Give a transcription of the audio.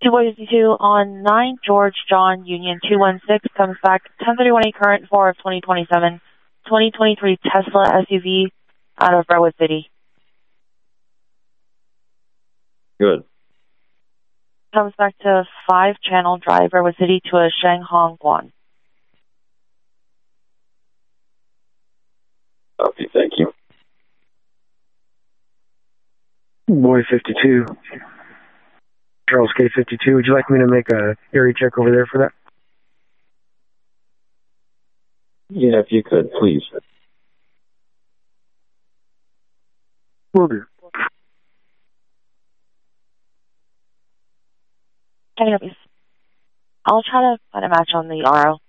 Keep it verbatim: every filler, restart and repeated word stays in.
two boy fifty-two on nine George John Union two one six comes back ten thirty-one eight current four of twenty twenty-seven, twenty twenty-three Tesla S U V out of Redwood City. Good. Comes back to five Channel Drive, Redwood City to a Shanghong Guan. Copy, thank you. Boy fifty-two. Charles K fifty-two. Would you like me to make a area check over there for that? Yeah, if you could, please. Will do. Anyways, I'll try to find a match on the R O.